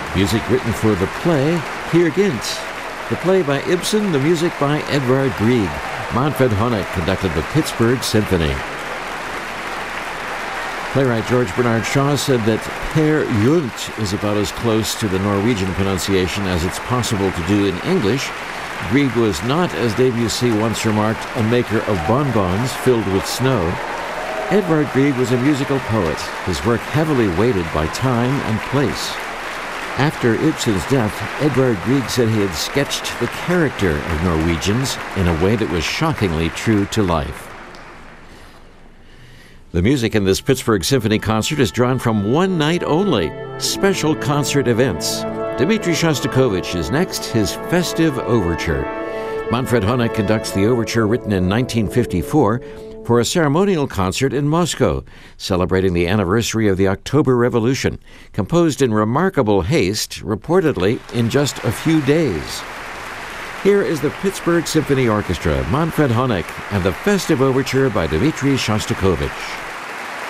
Music written for the play Peer Gynt. The play by Ibsen, the music by Edvard Grieg. Manfred Honeck conducted the Pittsburgh Symphony. Playwright George Bernard Shaw said that Peer Gynt is about as close to the Norwegian pronunciation as it's possible to do in English. Grieg was not, as Debussy once remarked, a maker of bonbons filled with snow. Edvard Grieg was a musical poet, his work heavily weighted by time and place. After Ibsen's death, Edvard Grieg said he had sketched the character of Norwegians in a way that was shockingly true to life. The music in this Pittsburgh Symphony concert is drawn from one night only, special concert events. Dmitri Shostakovich is next, his festive overture. Manfred Honeck conducts the overture written in 1954 for a ceremonial concert in Moscow, celebrating the anniversary of the October Revolution, composed in remarkable haste, reportedly in just a few days. Here is the Pittsburgh Symphony Orchestra, Manfred Honeck, and the festive overture by Dmitri Shostakovich.